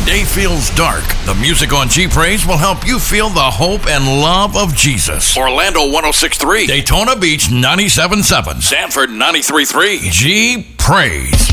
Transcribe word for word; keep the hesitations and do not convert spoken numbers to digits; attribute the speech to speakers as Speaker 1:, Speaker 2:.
Speaker 1: day feels dark, the music on G Praise will help you feel the hope and love of Jesus. Orlando one oh six point three, Daytona Beach ninety-seven point seven, Sanford ninety-three point three, G Praise.